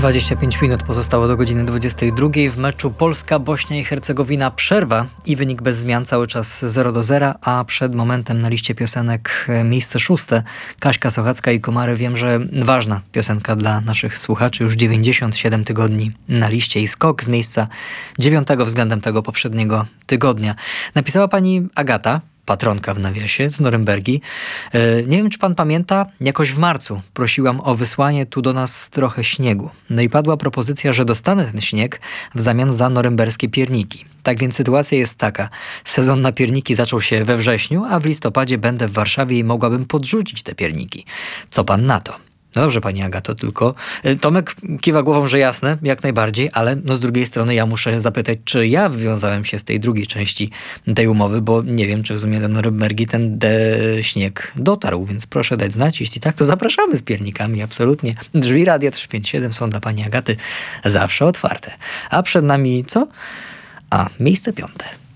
25 minut pozostało do godziny 22. W meczu Polska-Bośnia i Hercegowina przerwa i wynik bez zmian, cały czas 0-0, a przed momentem na liście piosenek miejsce 6. Kaśka Sochacka i Komary. Wiem, że ważna piosenka dla naszych słuchaczy. Już 97 tygodni na liście i skok z miejsca 9 względem tego poprzedniego tygodnia. Napisała pani Agata, patronka w nawiasie, z Norymbergi. Nie wiem, czy pan pamięta, jakoś w marcu prosiłam o wysłanie tu do nas trochę śniegu. No i padła propozycja, że dostanę ten śnieg w zamian za norymberskie pierniki. Tak więc sytuacja jest taka. Sezon na pierniki zaczął się we wrześniu, a w listopadzie będę w Warszawie i mogłabym podrzucić te pierniki. Co pan na to? No dobrze, pani Agato, tylko Tomek kiwa głową, że jasne, jak najbardziej, ale z drugiej strony ja muszę zapytać, czy ja wywiązałem się z tej drugiej części tej umowy, bo nie wiem, czy w sumie do Norymbergi ten śnieg dotarł, więc proszę dać znać. Jeśli tak, to zapraszamy z piernikami, absolutnie. Drzwi Radia 357 są dla pani Agaty zawsze otwarte. A przed nami co? Miejsce 5.